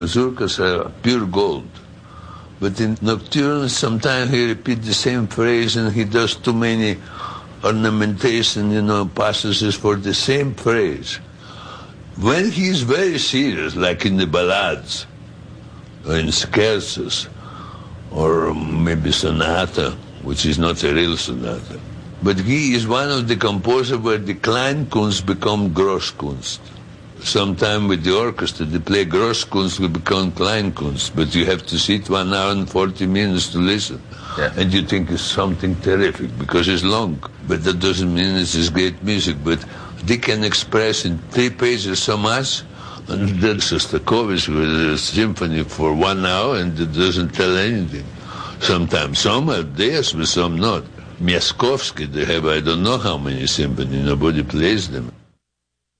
Mazurkas are pure gold. But in nocturnes, sometimes he repeats the same phrase and he does too many ornamentation, passages for the same phrase. When he is very serious, like in the ballades, or in scherzos, or maybe sonata, which is not a real sonata. But he is one of the composers where the Kleinkunst become Grosskunst. Sometime with the orchestra, they play Grosskunst will become Kleinkunst, but you have to sit 1 hour and 40 minutes to listen. Yeah. And you think it's something terrific because it's long. But that doesn't mean it's great music. But they can express in 3 pages so much. And that's Shostakovich with a symphony for 1 hour and it doesn't tell anything. Sometimes some have theirs, but some not. Miaskovsky, they have I don't know how many symphonies, nobody plays them.